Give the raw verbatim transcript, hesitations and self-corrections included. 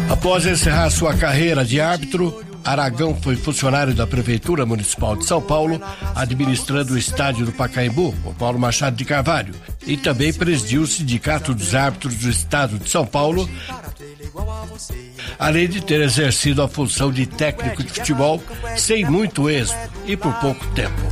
Após encerrar sua carreira de árbitro, Aragão foi funcionário da Prefeitura Municipal de São Paulo, administrando o estádio do Pacaembu, com Paulo Machado de Carvalho, e também presidiu o Sindicato dos Árbitros do Estado de São Paulo, além de ter exercido a função de técnico de futebol sem muito êxito e por pouco tempo.